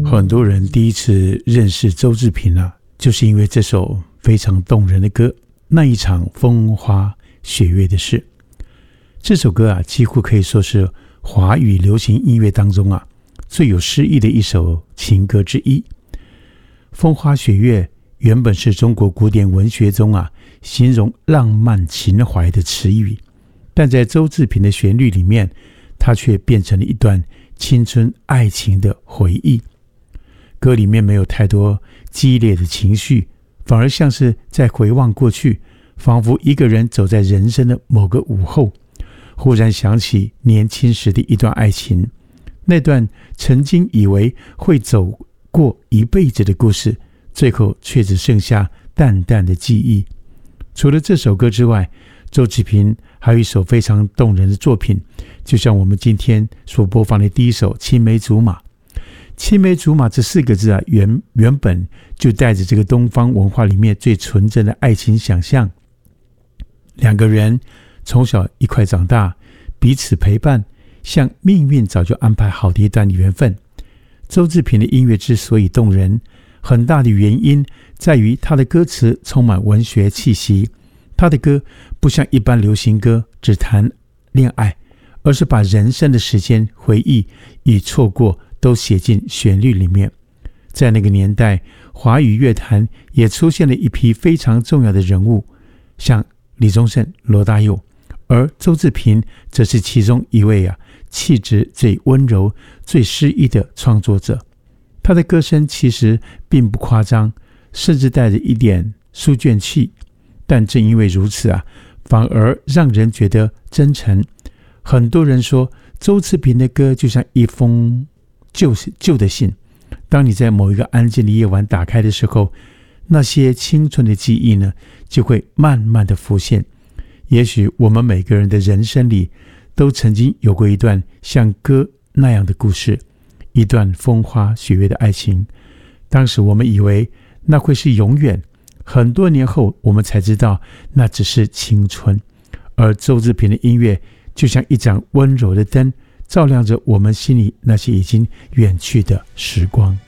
很多人第一次认识周志平啊，就是因为这首非常动人的歌，那一场风花雪月的事。这首歌啊，几乎可以说是华语流行音乐当中啊最有诗意的一首情歌之一。风花雪月原本是中国古典文学中啊形容浪漫情怀的词语，但在周志平的旋律里面，它却变成了一段青春爱情的回忆。歌里面没有太多激烈的情绪，反而像是在回望过去，仿佛一个人走在人生的某个午后，忽然想起年轻时的一段爱情，那段曾经以为会走过一辈子的故事，最后却只剩下淡淡的记忆。除了这首歌之外，周志平还有一首非常动人的作品，就像我们今天所播放的第一首《青梅竹马》。青梅竹马这4个字啊，原本就带着这个东方文化里面最纯真的爱情想象。两个人从小一块长大，彼此陪伴，像命运早就安排好的一段缘分。周志平的音乐之所以动人，很大的原因在于他的歌词充满文学气息。他的歌不像一般流行歌只谈恋爱，而是把人生的时间、回忆与错过都写进旋律里面。在那个年代，华语乐坛也出现了一批非常重要的人物，像李宗盛、罗大佑，而周志平则是其中一位气质最温柔、最诗意的创作者。他的歌声其实并不夸张，甚至带着一点书卷气，但正因为如此反而让人觉得真诚。很多人说，周志平的歌就像一封旧的信，当你在某一个安静的夜晚打开的时候，那些青春的记忆呢，就会慢慢的浮现。也许我们每个人的人生里，都曾经有过一段像歌那样的故事，一段风花雪月的爱情。当时我们以为那会是永远，很多年后我们才知道那只是青春。而周志平的音乐就像一盏温柔的灯，照亮着我们心里那些已经远去的时光。